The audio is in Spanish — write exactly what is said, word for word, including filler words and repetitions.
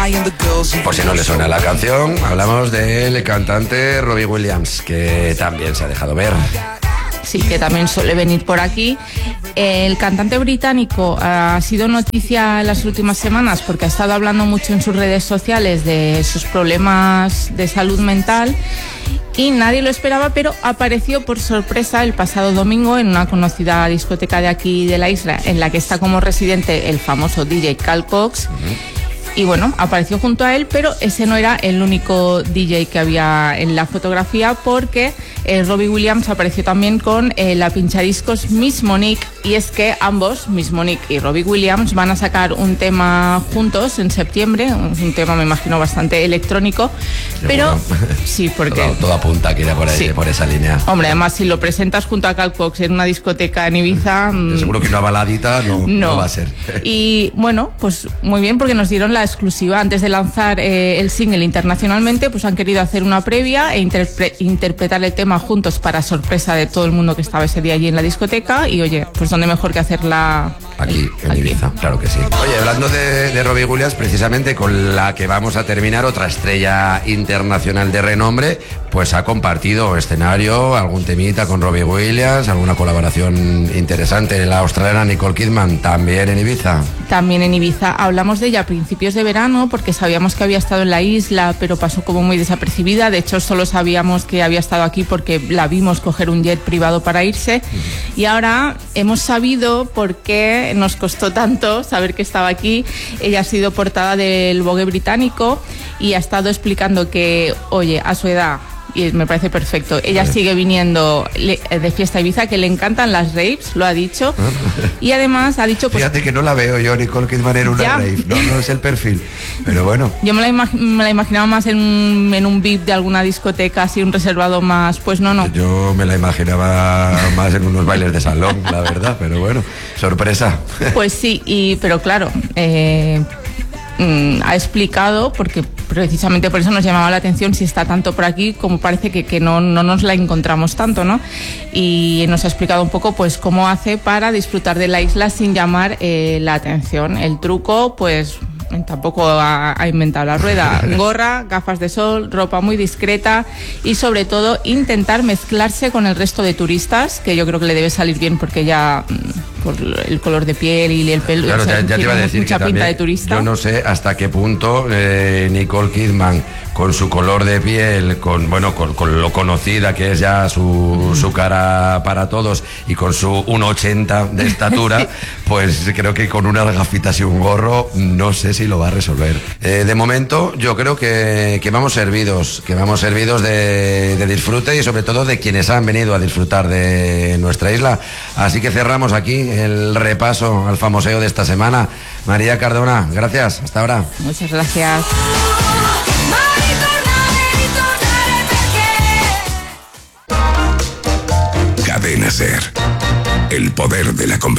Por si no le suena la canción, hablamos del cantante Robbie Williams, que también se ha dejado ver. Sí, que también suele venir por aquí. El cantante británico ha sido noticia en las últimas semanas porque ha estado hablando mucho en sus redes sociales de sus problemas de salud mental y nadie lo esperaba, pero apareció por sorpresa el pasado domingo en una conocida discoteca de aquí de la isla, en la que está como residente el famoso D J Carl Cox. Uh-huh. Y bueno, apareció junto a él, pero ese no era el único D J que había en la fotografía, porque eh, Robbie Williams apareció también con eh, la pinchadiscos Miss Monique, y es que ambos, Miss Monique y Robbie Williams, van a sacar un tema juntos en septiembre, un tema me imagino bastante electrónico, sí, pero bueno, sí, porque... Todo, todo apunta que irá por, ahí, sí. por esa línea. Hombre, además si lo presentas junto a Carl Cox en una discoteca en Ibiza... Te seguro que una baladita no, no. no va a ser. Y bueno, pues muy bien, porque nos dieron la exclusiva. Antes de lanzar eh, el single internacionalmente, pues han querido hacer una previa e interpre- interpretar el tema juntos para sorpresa de todo el mundo que estaba ese día allí en la discoteca. Y oye, pues dónde mejor que hacerla aquí, en aquí. Ibiza, claro que sí. Oye, hablando de, de Robbie Williams, precisamente con la que vamos a terminar, otra estrella internacional de renombre, pues ha compartido escenario, algún temita con Robbie Williams, alguna colaboración interesante. La australiana Nicole Kidman, también en Ibiza. También en Ibiza. Hablamos de ella a principios de verano porque sabíamos que había estado en la isla, pero pasó como muy desapercibida. De hecho, solo sabíamos que había estado aquí porque la vimos coger un jet privado para irse. Uh-huh. Y ahora hemos sabido por qué nos costó tanto saber que estaba aquí. Ella ha sido portada del Vogue británico y ha estado explicando que, oye, a su edad, y me parece perfecto, ella vale. sigue viniendo de fiesta a Ibiza, que le encantan las raves, lo ha dicho, y además ha dicho... Pues, fíjate que no la veo yo, Nicole Kidman, en una ya. rave, no, no es el perfil, pero bueno. Yo me la, imag- me la imaginaba más en un, en un V I P de alguna discoteca, así un reservado más, pues no, no. Yo me la imaginaba más en unos bailes de salón, la verdad, pero bueno, sorpresa. Pues sí, y pero claro... Eh, Mm, ha explicado, porque precisamente por eso nos llamaba la atención si está tanto por aquí, como parece que, que no, no nos la encontramos tanto, ¿no? Y nos ha explicado un poco pues cómo hace para disfrutar de la isla sin llamar eh, la atención. El truco, pues... tampoco ha, ha inventado la rueda. Gorra, gafas de sol, ropa muy discreta y sobre todo intentar mezclarse con el resto de turistas, que yo creo que le debe salir bien porque ya por el color de piel y el pelo, claro, o sea, ya, ya te iba a decir mucha que pinta también, de turista. Yo no sé hasta qué punto eh, Nicole Kidman, con su color de piel, con bueno, con, con lo conocida que es ya su, mm. su cara para todos y con su uno ochenta de estatura, pues creo que con unas gafitas y un gorro no sé si lo va a resolver. Eh, de momento yo creo que, que vamos servidos, que vamos servidos de, de disfrute y sobre todo de quienes han venido a disfrutar de nuestra isla. Así que cerramos aquí el repaso al famoseo de esta semana. María Cardona, gracias, hasta ahora. Muchas gracias. Cadena Ser, el poder de la conversación.